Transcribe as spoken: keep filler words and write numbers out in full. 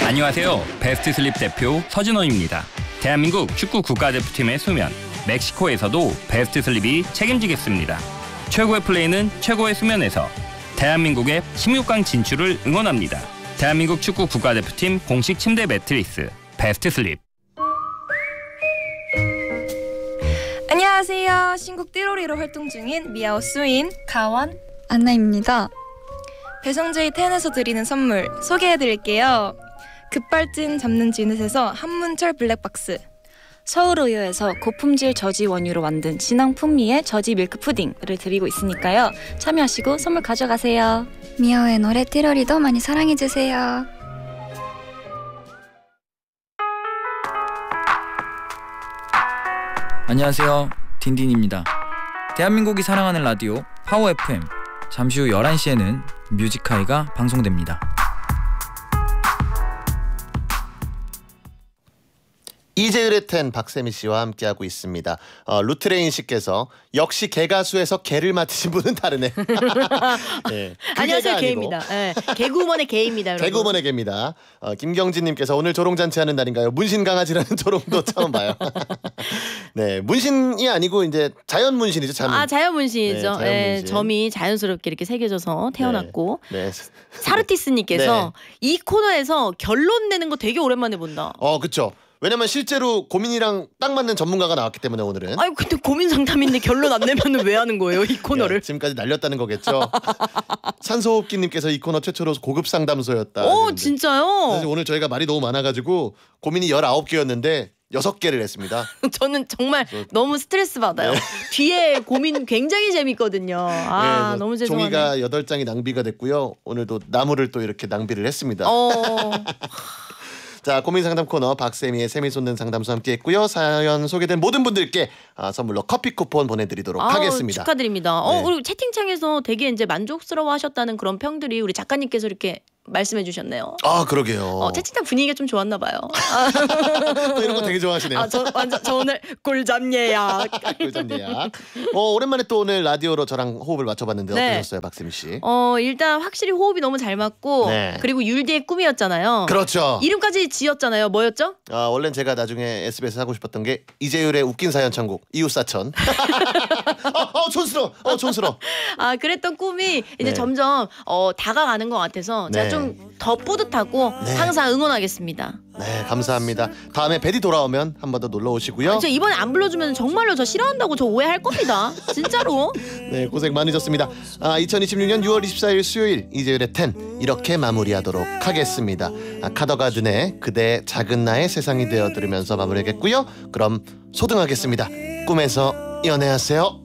안녕하세요. 베스트 슬립 대표 서진원입니다. 대한민국 축구 국가대표팀의 수면, 멕시코에서도 베스트 슬립이 책임지겠습니다. 최고의 플레이는 최고의 수면에서. 대한민국의 십육 강 진출을 응원합니다. 대한민국 축구 국가대표팀 공식 침대 매트리스 베스트 슬립. 안녕하세요. 신곡 띠로리로 활동 중인 미아오 수인, 가원, 안나입니다. 배성제이 텐에서 드리는 선물 소개해드릴게요. 급발진 잡는 지넷에서 한문철 블랙박스, 서울우유에서 고품질 저지 원유로 만든 진한 풍미의 저지 밀크 푸딩을 드리고 있으니까요. 참여하시고 선물 가져가세요. 미아오의 노래 띠로리도 많이 사랑해주세요. 안녕하세요. 딘딘입니다. 대한민국이 사랑하는 라디오 파워 에프엠. 잠시 후 열한 시에는 뮤직하이가 방송됩니다. 이재율의 텐 박세미 씨와 함께하고 있습니다. 어, 루트레인 씨께서 역시 개가수에서 개를 맡으신 분은 다르네. 네, 안녕하세요, 개입니다. 네, 개구먼의 개입니다. 여러분. 개구먼의 개입니다. 어, 김경진님께서 오늘 조롱잔치 하는 날인가요? 문신 강아지라는 조롱도 처음 봐요. 네, 문신이 아니고 이제 자연 문신이죠. 자연. 아, 자연 문신이죠. 네, 자연 네, 문신. 점이 자연스럽게 이렇게 새겨져서 태어났고. 네. 네. 사르티스님께서 네. 이 코너에서 결론 내는 거 되게 오랜만에 본다. 어, 그렇죠. 왜냐면 실제로 고민이랑 딱 맞는 전문가가 나왔기 때문에 오늘은. 아니 근데 고민 상담인데 결론 안 내면은 왜 하는 거예요 이 코너를? 야, 지금까지 날렸다는 거겠죠. 산소호흡기님께서 이 코너 최초로 고급 상담소였다. 오 그랬는데. 진짜요? 사실 오늘 저희가 말이 너무 많아가지고 고민이 열아홉 개였는데 여섯 개를 했습니다. 저는 정말 그래서, 너무 스트레스 받아요. 네. 뒤에 고민 굉장히 재밌거든요. 아 네, 너무 죄송하네. 종이가 여덟 장이 낭비가 됐고요. 오늘도 나무를 또 이렇게 낭비를 했습니다. 어... 자, 고민 상담 코너 박세미의 세미 솟는 상담소 함께했고요. 사연 소개된 모든 분들께 아, 선물로 커피 쿠폰 보내드리도록 아우, 하겠습니다. 축하드립니다. 네. 어, 그리고 채팅창에서 되게 이제 만족스러워하셨다는 그런 평들이 우리 작가님께서 이렇게 말씀해 주셨네요. 아, 그러게요. 어, 채팅창 분위기가 좀 좋았나 봐요. 또 이런 거 되게 좋아하시네요. 아, 저 완전 저 오늘 꿀잠 예약. 꿀잠 예약. 어, 오랜만에 또 오늘 라디오로 저랑 호흡을 맞춰봤는데 네. 어떠셨어요, 박세미 씨? 어, 일단 확실히 호흡이 너무 잘 맞고 네. 그리고 율디의 꿈이었잖아요. 그렇죠. 이름까지 지었잖아요. 뭐였죠? 아, 원래는 제가 나중에 에스비에스 하고 싶었던 게 이재율의 웃긴 사연 천국 이웃사천. 어, 어, 촌스러워. 어, 촌스러워. 아, 그랬던 꿈이 이제 네. 점점 어, 다가가는 것 같아서 제가 네. 좀 더 뿌듯하고 네. 항상 응원하겠습니다. 네, 감사합니다. 다음에 베디 돌아오면 한 번 더 놀러 오시고요. 저 이번에 안 불러주면 정말로 저 싫어한다고 저 오해할 겁니다. 진짜로. 네, 고생 많으셨습니다. 아, 이천이십육 년 유월 이십사일 수요일 이재율의 텐 이렇게 마무리하도록 하겠습니다. 아, 카더가든의 그대 작은 나의 세상이 되어 들으면서 마무리하겠고요. 그럼 소등하겠습니다. 꿈에서 연애하세요.